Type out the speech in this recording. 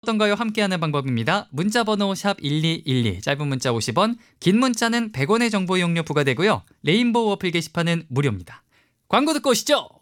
어떤가요? 함께하는 방법입니다. 문자번호 샵 1212, 짧은 문자 50원, 긴 문자는 100원의 정보 이용료 부과되고요. 레인보우 어플 게시판은 무료입니다. 광고 듣고 오시죠.